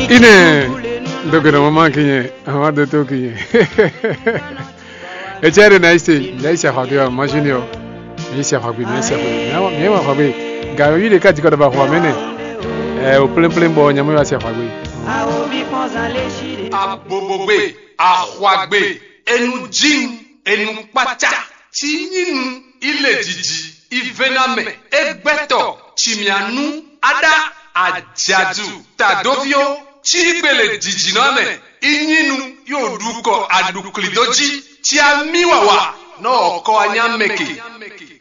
Ine dogere mama kinye ama do to kinye e chere na ise la ise ha de machine yo mi ise ha bi mi ise ha mi ma ha bi ga wi de ka ti ko ba ho mene o plein bo nya mo ya se ha bi abobogbe ahwagbe enu jin enu pata ti yinu ile jiji ivename egbeto chimianu ada ajadu tadovio chigbele jiji nome inyinu yoduko aduklidoji ti amiwawa no ko anyameke